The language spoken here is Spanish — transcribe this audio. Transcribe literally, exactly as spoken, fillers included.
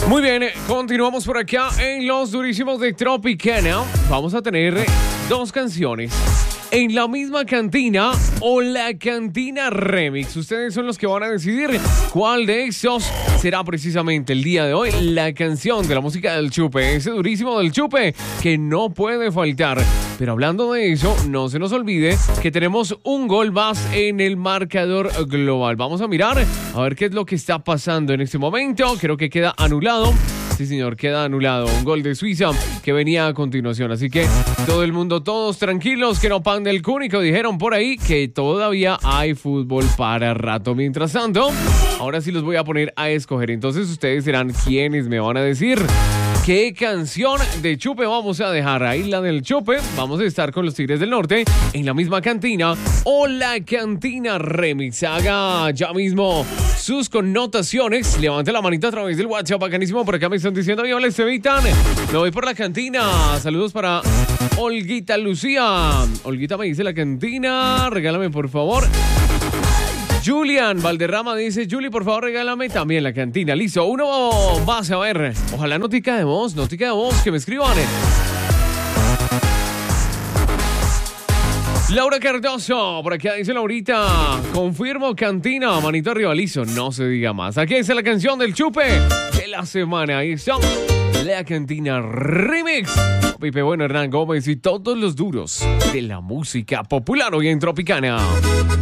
Muy bien, continuamos por acá en Los Durísimos de Tropicana. Vamos a tener dos canciones en la misma cantina o la cantina remix. Ustedes son los que van a decidir cuál de esos será precisamente el día de hoy la canción de la música del Chupe, ese durísimo del Chupe que no puede faltar. Pero hablando de eso, no se nos olvide que tenemos un gol más en el marcador global. Vamos a mirar a ver qué es lo que está pasando en este momento. Creo que queda anulado. Sí, señor, queda anulado. Un gol de Suiza que venía a continuación. Así que todo el mundo, todos tranquilos, que no pan del cúnico. Dijeron por ahí que todavía hay fútbol para rato. Mientras tanto, ahora sí los voy a poner a escoger. Entonces ustedes serán quienes me van a decir qué canción de Chupe vamos a dejar. Ahí la del Chupe. Vamos a estar con los Tigres del Norte en la misma cantina o la cantina remix. Haga ya mismo sus connotaciones. Levante la manita a través del WhatsApp. Bacanísimo. Por acá me están diciendo, yo les evitan. Me voy por la cantina. Saludos para Olguita Lucía. Olguita me dice la cantina. Regálame, por favor. Julian Valderrama dice, Juli, por favor, regálame también la cantina. Listo, uno más, a ver. Ojalá notica de voz, notica de voz, que me escriban. Laura Cardoso, por aquí dice Laurita, confirmo cantina, manito arriba, listo, no se diga más. Aquí está la canción del Chupe de la semana. Ahí está la cantina remix. Pipe Bueno, Hernán Gómez y todos los duros de la música popular hoy en Tropicana.